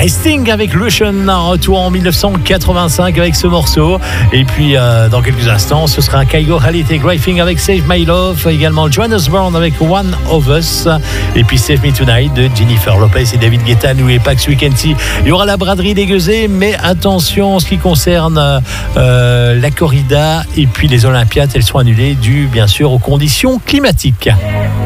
Sting avec Lucian, un retour en 1985 avec ce morceau. Et puis dans quelques instants, ce sera un Kygo Halite Grafing avec Save My Love, également Jonas Brown avec One of Us, et puis Save Me Tonight de Jennifer Lopez et David Guetta. N'oubliez pas que ce week-end-ci, il y aura la braderie dégueusée, mais attention en ce qui concerne la corrida et puis les Olympiades, elles sont annulées dues bien sûr aux conditions climatiques.